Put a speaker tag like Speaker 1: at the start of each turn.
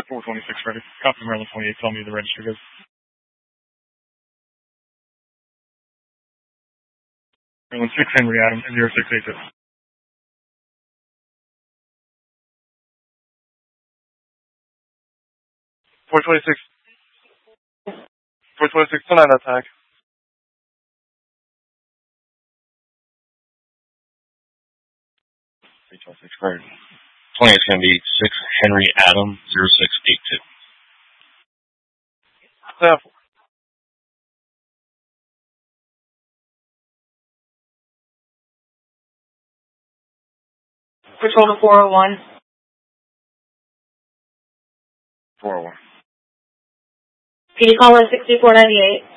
Speaker 1: 426 ready. Copy Maryland 28, tell me the register goes. Maryland 6 Henry Adam, 0682. 426. 426 tonight attack. 326 cleared. 20 is going to be 6 Henry Adam, 0682. Staff.
Speaker 2: Patrol to 401.
Speaker 1: 401.
Speaker 2: PD caller 6498.